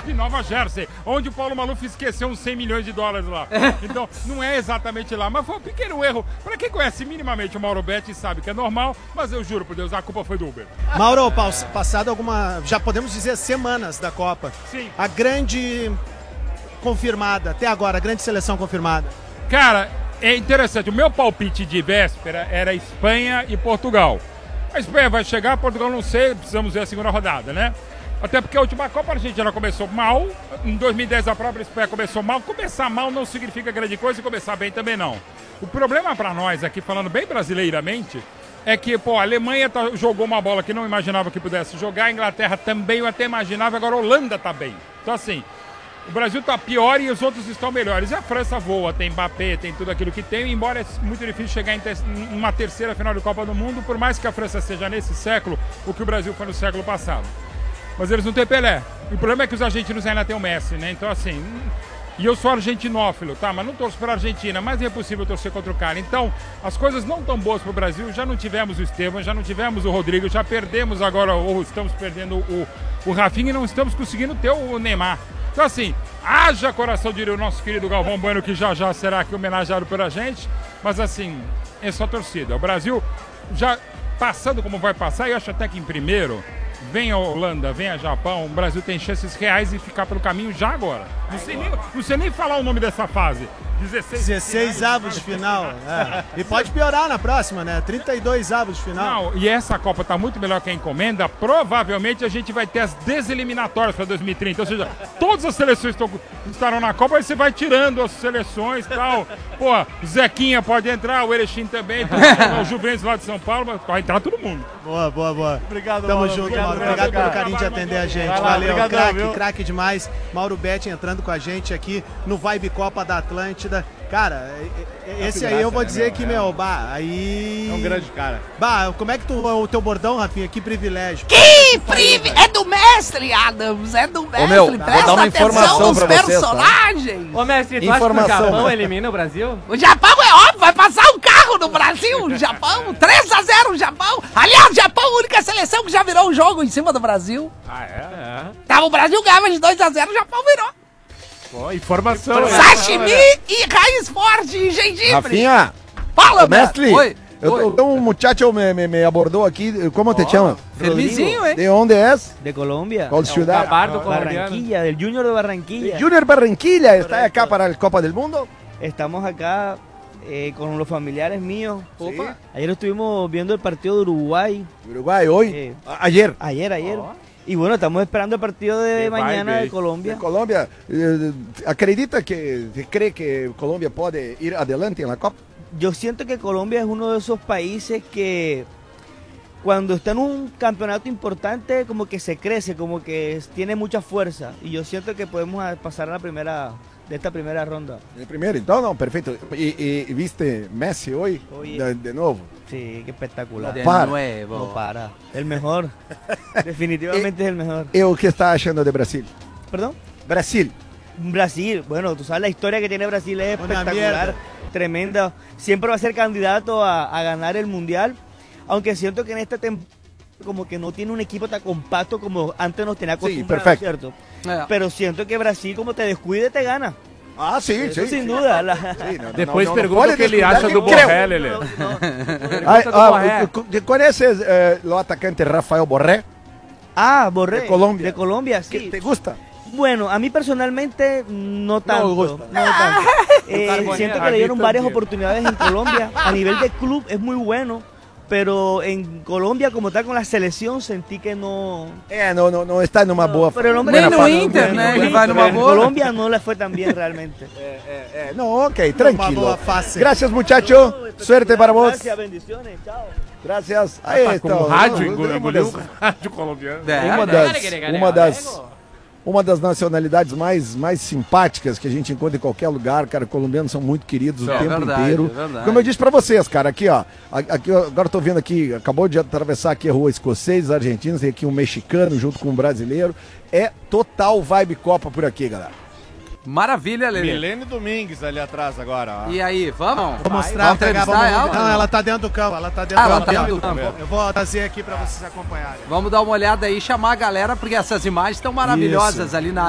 em Nova Jersey, onde o Paulo Maluf esqueceu uns 100 milhões de dólares lá. Então, não é exatamente lá, mas foi um pequeno erro. Pra quem conhece minimamente o Mauro Betti sabe que é normal, mas eu juro por Deus, a culpa foi do Uber. Mauro, passado já podemos dizer semanas da Copa. Sim. A grande confirmada, até agora, a grande seleção confirmada. Cara, é interessante, o meu palpite de véspera era Espanha e Portugal. A Espanha vai chegar, Portugal não sei, precisamos ver a segunda rodada, né? Até porque a última Copa a Argentina começou mal, em 2010 a própria Espanha começou mal. Começar mal não significa grande coisa e começar bem também não. O problema para nós aqui, falando bem brasileiramente, é que, a Alemanha jogou uma bola que não imaginava que pudesse jogar, a Inglaterra também eu até imaginava, agora a Holanda tá bem. Então assim, o Brasil tá pior e os outros estão melhores. E a França voa, tem Mbappé, tem tudo aquilo que tem, embora é muito difícil chegar em uma terceira final de Copa do Mundo, por mais que a França seja nesse século o que o Brasil foi no século passado. Mas eles não têm Pelé. E o problema é que os argentinos ainda têm o Messi, né? Então assim, e eu sou argentinófilo, tá? Mas não torço para a Argentina, mas é possível torcer contra o cara. Então, as coisas não tão boas pro Brasil, já não tivemos o Estevam, já não tivemos o Rodrigo, já perdemos agora, ou estamos perdendo o Rafinha e não estamos conseguindo ter o Neymar. Então assim, haja coração, diria o nosso querido Galvão Bueno, que já será aqui homenageado pela gente, mas assim, é só torcida. O Brasil já passando como vai passar, e acho até que em primeiro, vem a Holanda, vem a Japão, o Brasil tem chances reais de ficar pelo caminho já agora. Não sei nem falar o nome dessa fase. 16 avos de final. É. E pode piorar na próxima, né? 32 avos de final. Não, e essa Copa tá muito melhor que a encomenda. Provavelmente a gente vai ter as deseliminatórias para 2030. Ou seja, todas as seleções estarão na Copa, aí você vai tirando as seleções e tal. O Zequinha pode entrar, o Erechim também, o Juventus lá de São Paulo, mas vai entrar todo mundo. Boa. Obrigado, Tamo Mauro. junto, Mauro. Obrigado pelo carinho de atender a gente. Valeu, craque demais. Mauro Betti entrando com a gente aqui no Vibe Copa da Atlântida. Cara, esse aí eu vou dizer que, aí... É um grande cara. Como é que o teu bordão, Rafinha? Que privilégio. Que privilégio! É do mestre, Adams, é do mestre. Vou dar uma informação pra vocês, personagens. Ô, mestre, tu acha que o Japão elimina o Brasil? O Japão é óbvio, vai passar um carro no Brasil, o Japão. 3-0 o Japão. Aliás, o Japão é a única seleção que já virou um jogo em cima do Brasil. Ah, é? Tá, o Brasil ganhava de 2-0, o Japão virou. Pô, informação. Sashimi e raiz forte e gengibre. Rafinha! Fala, mestre! Oi. Um muchacho me abordou aqui. ¿Cómo te llamas? Felizinho, ¿eh? ¿De dónde es? De Colombia. ¿Cuál ciudad? Barranquilla, del Junior de Barranquilla. Junior Barranquilla. ¿Está acá para el Copa del Mundo? Estamos acá con los familiares míos. ¿Sí? Ayer estuvimos viendo el partido de Uruguay. Uruguay, hoy. Ayer. Ayer. Y bueno, estamos esperando el partido de mañana de Colombia. De Colombia. ¿Cree que Colombia puede ir adelante en la Copa? Yo siento que Colombia es uno de esos países que cuando está en un campeonato importante como que se crece, como que tiene mucha fuerza. Y yo siento que podemos pasar a esta primera ronda. El primero, entonces, no, perfecto. ¿Y viste Messi hoy? De nuevo. Sí, qué espectacular. De nuevo. No para. El mejor. Definitivamente es el mejor. ¿Y qué está haciendo de Brasil? ¿Perdón? Brasil. Brasil, bueno, tú sabes la historia que tiene Brasil es espectacular, tremenda. Siempre va a ser candidato a ganar el Mundial, aunque siento que en esta temporada como que no tiene un equipo tan compacto como antes nos tenía acostumbrados, perfecto. ¿cierto? Pero siento que Brasil, como te descuide, te gana. Ah, sim. Sem dúvida. Depois pergunta o que ele acha do Borré, Lelê. ¿Conhece o atacante Rafael Borré? Ah, Borré. De Colombia, sí. ¿Te gusta? Bueno, a mí personalmente no tanto. No gusta. Siento que le dieron varias oportunidades en Colombia. A nivel de club es muy bueno, pero en Colombia como tal con la selección sentí que no... No está numa boa... Pero el hombre Nem no Inter, né? Ele vai numa en boa. Colombia no le fue tan bien realmente. No, ok, tranquilo. boa fase. Gracias, muchacho. Suerte para vos. Gracias, bendiciones, chao. Gracias. Aí Tá está. como rádio, engoliu o rádio colombiano. Uma das nacionalidades mais simpáticas que a gente encontra em qualquer lugar, cara. Colombianos são muito queridos o tempo inteiro. Como eu disse pra vocês, cara, aqui ó, agora eu tô vendo aqui, acabou de atravessar aqui a rua escocês, argentinos, tem aqui um mexicano junto com um brasileiro. É total vibe Copa por aqui, galera. Maravilha, Lelê. Milene Domingues ali atrás agora. Ó. E aí, vamos? Vou mostrar, entrevistar ela? Não, ela tá dentro do campo. Ela tá dentro do campo. Eu vou trazer aqui pra vocês acompanharem. Vamos dar uma olhada aí, chamar a galera, porque essas imagens estão maravilhosas ali na